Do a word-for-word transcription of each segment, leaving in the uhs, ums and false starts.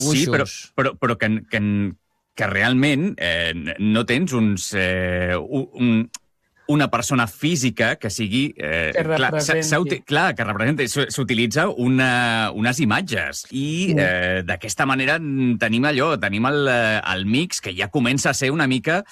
Sí, però, dibuixos. però, però que, que, que realment eh, no tens uns, eh, un, una persona física que sigui... Eh, Que clar, s'ha- s'ha representi. uti- clar, que representi. S- S'utilitza una, unes imatges i eh, d'aquesta manera tenim allò, tenim el, eh, el mix que ja comença a ser una mica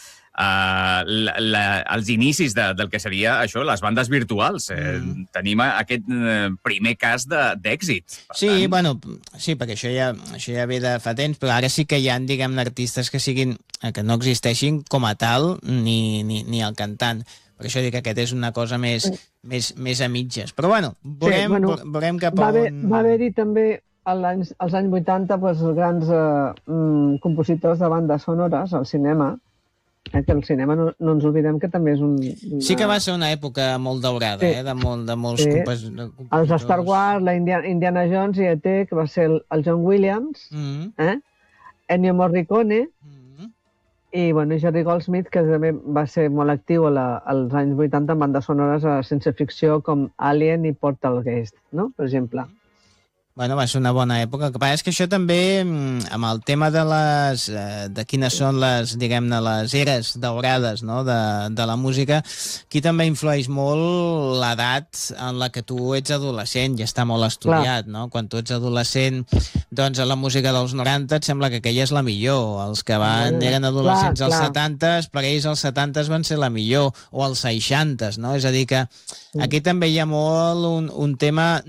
Uh, la, la, els inicis de, del que seria això, les bandes virtuals. Eh, Mm. Tenim aquest eh, primer cas de- d'èxit. Per Sí, tant, bueno, sí, perquè això ja, això ja ve de fa temps, però ara sí que hi ha, diguem-ne, artistes que siguin, eh, que no existeixin com a tal, ni, ni, ni el cantant. Per això dic que aquest és una cosa més, més, més a mitges. Però bueno, veurem, Sí, bueno, veurem cap a Va haver- on... va haver-hi també als anys, als anys vuitanta doncs, grans eh, mm, compositors de bandes sonores al cinema, eh, que el cinema no, no ens oblidem que també és un... Una... Sí que va ser una època molt daurada, Sí. eh, de, molt, de molts Sí. compos... de compositors. Els Star Wars, la Indiana, Indiana Jones i E T, que va ser el, el John Williams, Mm eh? Ennio Morricone, -hmm. i bueno, Jerry Goldsmith, que també va ser molt actiu a la, als anys vuitanta en bandes sonores a ciència ficció com Alien i Poltergeist, no? Per exemple. Bueno, va ser una bona època. El que passa és que això també, mm, amb el tema de les, eh, de quines són les, diguem-ne, les eres daurades, no?, de, de la música, aquí també influeix molt l'edat en la que tu ets adolescent, ja està molt estudiat, Clar. no? Quan tu ets adolescent, doncs a la música dels noranta et sembla que aquella és la millor. Els que van, eren adolescents Clar, als clar. setanta, per ells els setanta van ser la millor, o els seixanta, no? És a dir que aquí també hi ha molt un, un tema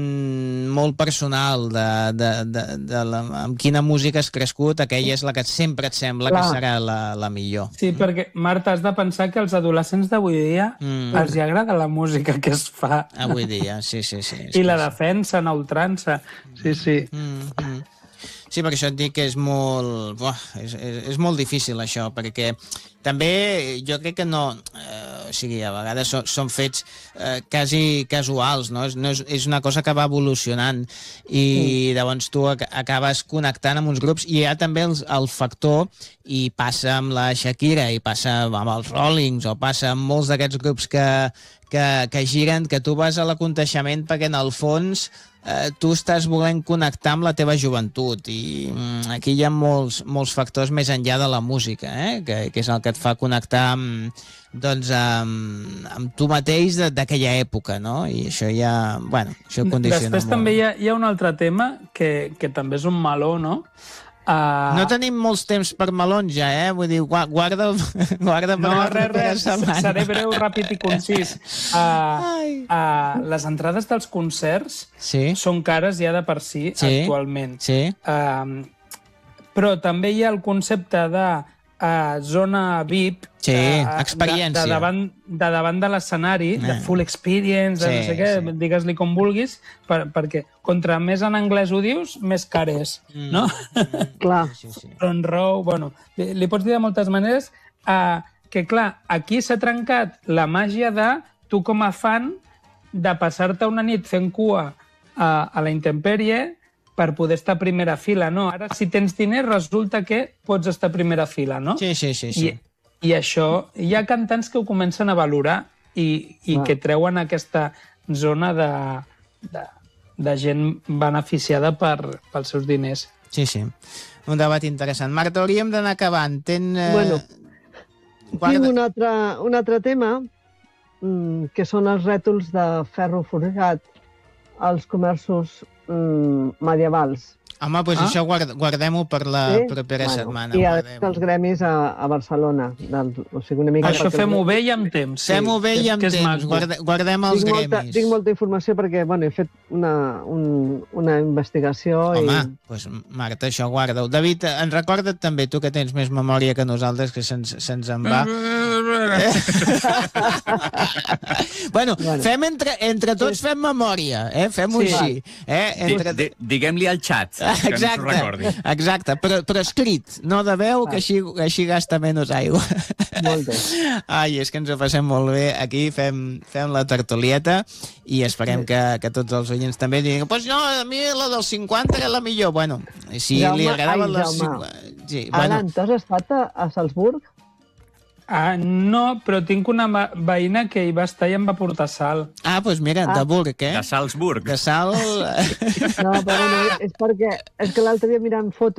mm, molt personal de, de, de, de la, amb quina música has crescut, aquella és la que sempre et sembla Clar. que serà la, la millor. Sí, perquè, Marta, has de pensar que als adolescents d'avui dia Mm. els hi agrada la música que es fa Avui dia, sí, sí, sí. és i que la sí. defensen a ultrança. Sí, sí. Mm, mm. Sí, perquè això et dic que és molt... Buah, és, és, és molt difícil, això, perquè també jo crec que no... Eh, o sigui, a vegades són, són fets eh, quasi casuals, no? És, no és, és una cosa que va evolucionant i mm. llavors tu ac acabes connectant amb uns grups i hi ha també el, el factor, i passa amb la Shakira, i passa amb els Rollings, o passa amb molts d'aquests grups que, que, que giren, que tu vas a l'aconteixement perquè en el fons eh, tu estàs volent connectar amb la teva joventut, i mm, aquí hi ha molts, molts factors més enllà de la música, eh? que, que és el que et fa connectar amb, doncs, amb, amb tu mateix d'aquella època, no? I això ja, bueno, això condiciona Després molt. també hi ha, hi ha un altre tema que, que també és un meló, no? Uh, No tenim molts temps per melons ja, eh? Vull dir, gua- guarda, guarda per No, la res, propera res, setmana. seré breu, ràpid i concís. Uh, uh, les entrades dels concerts Sí, són cares ja de per si, Sí. actualment. sí. Uh, però també hi ha el concepte de uh, zona V I P, Sí, eh, experiència. De, de, davant, de davant de l'escenari, de Eh. full experience, de Sí, no sé què, sí. digues-li com vulguis, per, perquè contra més en anglès ho dius, més car és, Mm. no? Clar. Sí, sí. Front row, bueno, li, li pots dir de moltes maneres, uh, que clar, aquí s'ha trencat la màgia de tu com a fan de passar-te una nit fent cua a, a la intempèrie per poder estar a primera fila, no? Ara, si tens diners, resulta que pots estar a primera fila, no? Sí, sí, sí, sí. I, I això, hi ha cantants que ho comencen a valorar i, i Clar. que treuen aquesta zona de, de, de gent beneficiada per, pels seus diners. Sí, sí. Un debat interessant. Marta, hauríem d'anar acabant. Ten, eh... Bueno, guarda- Tinc un altre, un altre tema, mm, que són els rètols de ferro forjat als comerços mm, medievals. Home, doncs Ah. això guard, guardem-ho per la Sí? propera Bueno, setmana. I guardem-ho. els gremis a, a Barcelona. Del, o sigui, una mica Això perquè- fem-ho bé i amb temps. Sí, Fem-ho bé que- i amb que és temps. maco. Guarda, guardem els Tinc molta, gremis. tinc molta informació perquè bueno, he fet una, un, una investigació. Home, i... doncs Marta, això guarda-ho. David, en recorda't també, tu que tens més memòria que nosaltres, que se'ns se en va. bueno, Bueno. fem entre, entre tots fem memòria, eh? Fem-ho Sí. així. Eh? Di, Entre... di, Diguem-li al xat que ens ho Exacte, recordi. exacte, però, però escrit, no de veu, que així, així gasta menys aigua. Molt bé. Ai, és que ens ho passem molt bé. Aquí fem, fem la tertulieta i esperem que, que tots els oients també diguin pues no, a mi la dels cinquanta era la millor. Bueno, si Jaume, li agradava ai, la... Jaume. Sí, bueno, Alan, tu has estat a, a Salzburg? Ah, no, però tinc una ma- veïna que hi va estar i em va portar sal. ah, doncs mira, Ah. de Burg, eh? De Salzburg. De sal... No, però bueno, és perquè és que l'altre dia mirant fotos